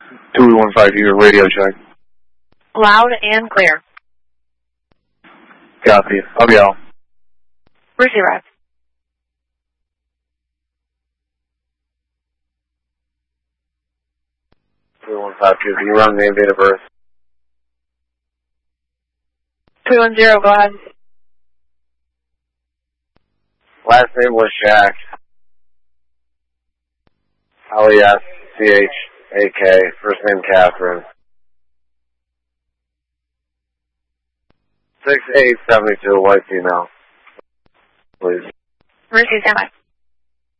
2150, your radio check. Loud and clear. Copy. I'll be out. Receiver. 2152, can you run name, date of birth? 310, go ahead. Last name was Shaq. L-E-S-C-H-A-K. First name Catherine. 6872, white female. Please. Receive, stand by.